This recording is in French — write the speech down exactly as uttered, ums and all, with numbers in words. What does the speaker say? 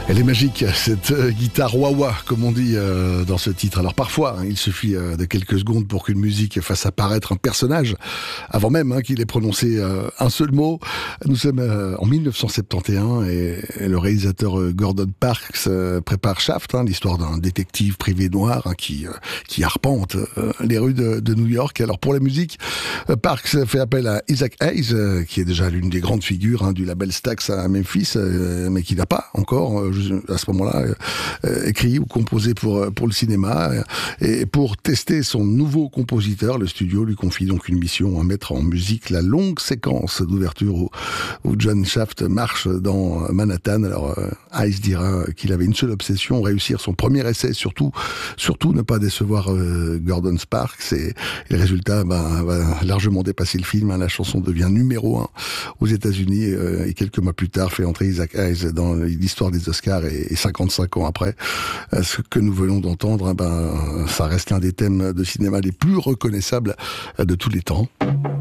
Elle est magique, cette euh, guitare wah-wah, comme on dit euh, dans ce titre. Alors parfois, hein, il suffit euh, de quelques secondes pour qu'une musique fasse apparaître un personnage, avant même hein, qu'il ait prononcé euh, un seul mot. Nous sommes euh, en dix-neuf cent soixante et onze et, et le réalisateur euh, Gordon Parks euh, prépare Shaft, hein, l'histoire d'un détective privé noir hein, qui, euh, qui arpente euh, les rues de, de New York. Alors pour la musique, euh, Parks fait appel à Isaac Hayes, euh, qui est déjà l'une des grandes figures hein, du label Stax à Memphis, euh, mais qui n'a pas encore... Euh, à ce moment-là, euh, écrit ou composé pour, pour le cinéma. Et pour tester son nouveau compositeur, le studio lui confie donc une mission à mettre en musique la longue séquence d'ouverture où, où John Shaft marche dans Manhattan. Alors, euh, Hayes dira qu'il avait une seule obsession, réussir son premier essai, surtout, surtout ne pas décevoir euh, Gordon Sparks. Et, et le résultat bah, va largement dépasser le film. Hein. La chanson devient numéro un aux États-Unis euh, et quelques mois plus tard fait entrer Isaac Hayes dans l'histoire des Oscars. Et cinquante-cinq ans après, ce que nous venons d'entendre, ben, ça reste l'un des thèmes de cinéma les plus reconnaissables de tous les temps.